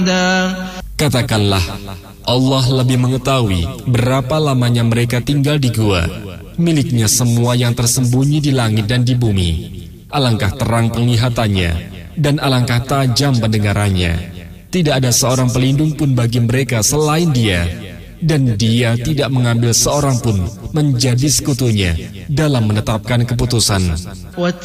أحدا. Katakanlah, Allah lebih mengetahui berapa lamanya mereka tinggal di gua. Miliknya semua yang tersembunyi di langit dan di bumi. Alangkah terang penglihatannya dan alangkah tajam pendengarannya. Tidak ada seorang pelindung pun bagi mereka selain Dia, dan Dia tidak mengambil seorang pun menjadi sekutunya dalam menetapkan keputusan.